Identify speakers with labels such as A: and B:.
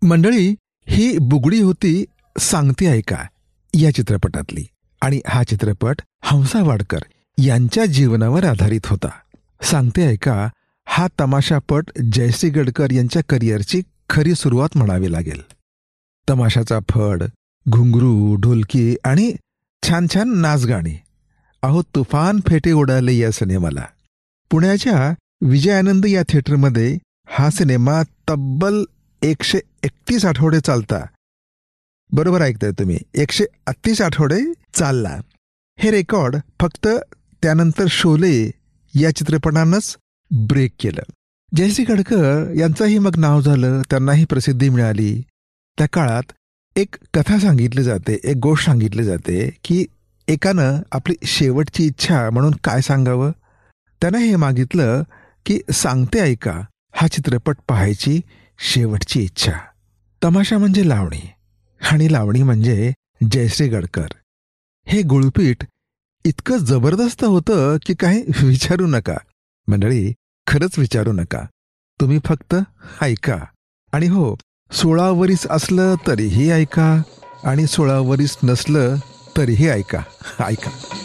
A: मंडळी, ही बुगडी होती सांगते ऐका या चित्रपटातली. आणि हा चित्रपट हंसा वाडकर यांच्या जीवनावर आधारित होता. सांगते ऐका हा तमाशापट जयश्री गडकर यांच्या करिअरची खरी सुरुवात म्हणावी लागेल. तमाशाचा फड, घुंगरू, ढोलकी आणि छान छान नाचगाणी, अहो तुफान फेटे उडाले या सिनेमाला. पुण्याच्या विजयानंद या थिएटरमध्ये हा सिनेमा तब्बल 131 आठवडे चालता. बरोबर ऐकताय तुम्ही, 138 आठवडे चालला. हे रेकॉर्ड फक्त त्यानंतर शोले या चित्रपटानंच ब्रेक केलं. जयश्री गडकर यांचंही मग नाव झालं, त्यांनाही प्रसिद्धी मिळाली. त्या काळात एक कथा सांगितली जाते, एक गोष्ट सांगितली जाते की एकानं आपली शेवटची इच्छा म्हणून काय सांगावं. त्यानं हे मागितलं की सांगते ऐका हा चित्रपट पाहायची शेवटची इच्छा. तमाशा म्हणजे लावणी आणि लावणी म्हणजे जयश्री गडकर. हे गुळपीठ इतकं जबरदस्त होतं की काही विचारू नका. मंडळी, खरंच विचारू नका. तुम्ही फक्त ऐका. आणि हो, 16 वरीस असलं तरीही ऐका आणि 16 वरीस नसलं तरीही ऐका. ऐका.